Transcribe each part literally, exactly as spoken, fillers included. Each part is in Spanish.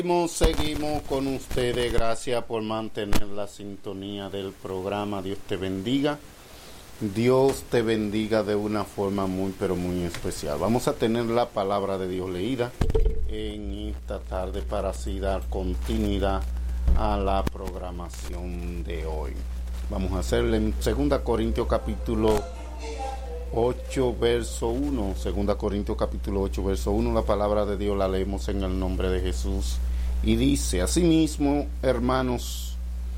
Seguimos, seguimos con ustedes. Gracias por mantener la sintonía del programa. Dios te bendiga. Dios te bendiga de una forma muy, pero muy especial. Vamos a tener la palabra de Dios leída en esta tarde para así dar continuidad a la programación de hoy. Vamos a hacerle en segunda Corintios capítulo ocho, verso uno. segunda Corintios capítulo ocho, verso uno. La palabra de Dios la leemos en el nombre de Jesús. Y dice: asimismo, hermanos,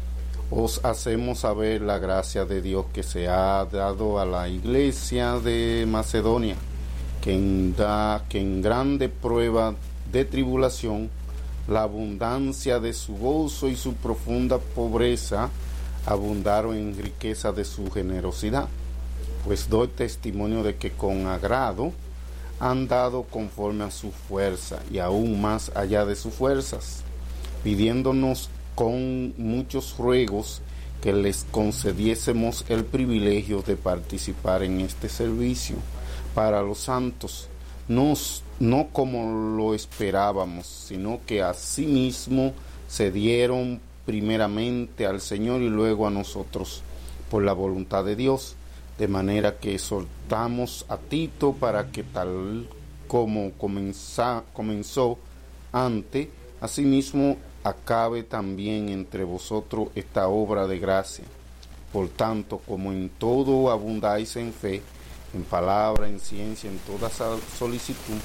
os hacemos saber la gracia de Dios que se ha dado a la iglesia de Macedonia, que en, da, que en grande prueba de tribulación, la abundancia de su gozo y su profunda pobreza abundaron en riqueza de su generosidad. Pues doy testimonio de que con agrado han dado conforme a su fuerza y aún más allá de sus fuerzas, pidiéndonos con muchos ruegos que les concediésemos el privilegio de participar en este servicio para los santos, no, no como lo esperábamos, sino que asimismo se dieron primeramente al Señor y luego a nosotros por la voluntad de Dios. De manera que exhortamos a Tito para que tal como comenzó, comenzó antes, asimismo acabe también entre vosotros esta obra de gracia. Por tanto, como en todo abundáis en fe, en palabra, en ciencia, en toda solicitud,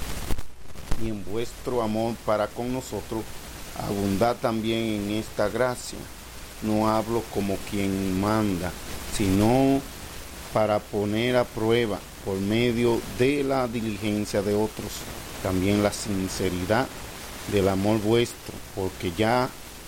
y en vuestro amor para con nosotros, abundad también en esta gracia. No hablo como quien manda, sino para poner a prueba, por medio de la diligencia de otros, también la sinceridad del amor vuestro, porque ya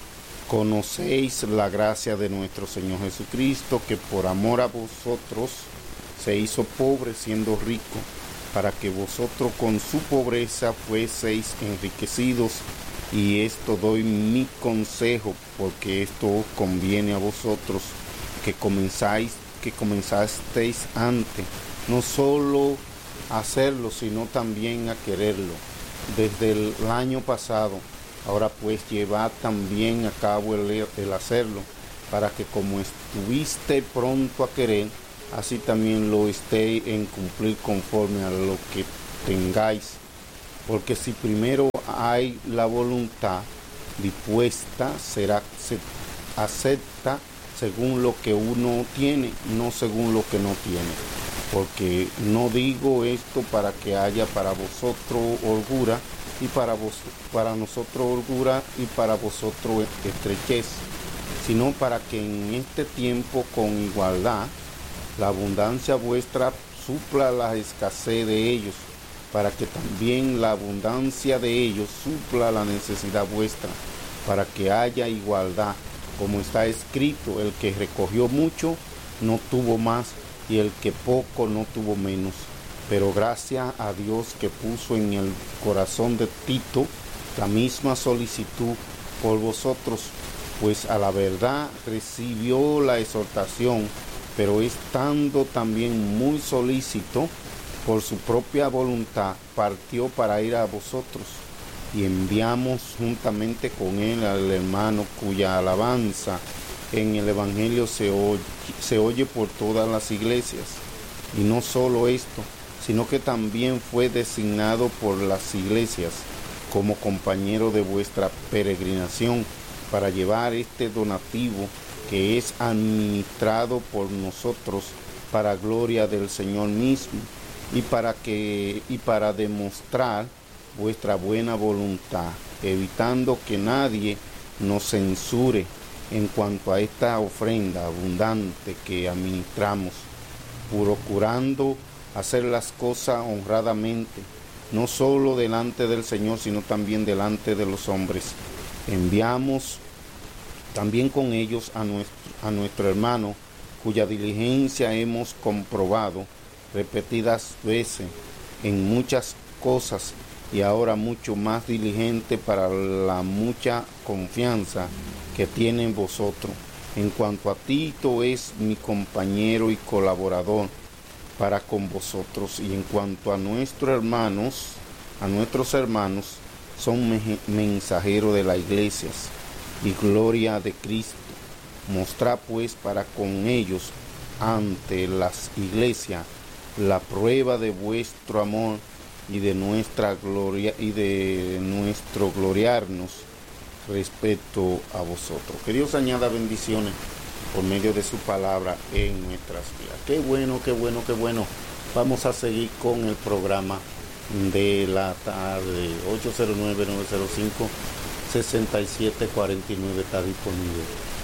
conocéis la gracia de nuestro Señor Jesucristo, que por amor a vosotros se hizo pobre siendo rico, para que vosotros con su pobreza fueseis enriquecidos. Y esto doy mi consejo, porque esto os conviene a vosotros, que comenzáis que comenzasteis antes, no solo a hacerlo, sino también a quererlo, desde el año pasado. Ahora pues llevad también a cabo el, el hacerlo, para que como estuviste pronto a querer, así también lo estéis en cumplir conforme a lo que tengáis. Porque si primero hay la voluntad dispuesta, será se acepta según lo que uno tiene, no según lo que no tiene. Porque no digo esto para que haya para vosotros holgura, y para vos, para nosotros holgura, y para vosotros estrechez, sino para que en este tiempo con igualdad la abundancia vuestra supla la escasez de ellos, para que también la abundancia de ellos supla la necesidad vuestra, para que haya igualdad. Como está escrito, el que recogió mucho no tuvo más, y el que poco no tuvo menos. Pero gracias a Dios que puso en el corazón de Tito la misma solicitud por vosotros, pues a la verdad recibió la exhortación, pero estando también muy solícito por su propia voluntad, partió para ir a vosotros. Y enviamos juntamente con él al hermano cuya alabanza en el Evangelio se oye, se oye por todas las iglesias. Y no solo esto, sino que también fue designado por las iglesias como compañero de vuestra peregrinación, para llevar este donativo que es administrado por nosotros para gloria del Señor mismo, y para que y para demostrar vuestra buena voluntad, evitando que nadie nos censure en cuanto a esta ofrenda abundante que administramos, procurando hacer las cosas honradamente, no solo delante del Señor, sino también delante de los hombres. Enviamos también con ellos a nuestro, a nuestro hermano, cuya diligencia hemos comprobado repetidas veces en muchas cosas, y ahora mucho más diligente para la mucha confianza que tiene en vosotros. En cuanto a Tito, es mi compañero y colaborador para con vosotros, y en cuanto a nuestros hermanos, a nuestros hermanos, son mensajeros de las iglesias y gloria de Cristo. Mostrad pues para con ellos ante las iglesias la prueba de vuestro amor y de nuestra gloria y de nuestro gloriarnos respecto a vosotros. Que Dios añada bendiciones por medio de su palabra en nuestras vidas. Qué bueno, qué bueno, qué bueno. Vamos a seguir con el programa de la tarde. ocho cero nueve, nueve cero cinco, seis siete cuatro nueve está disponible.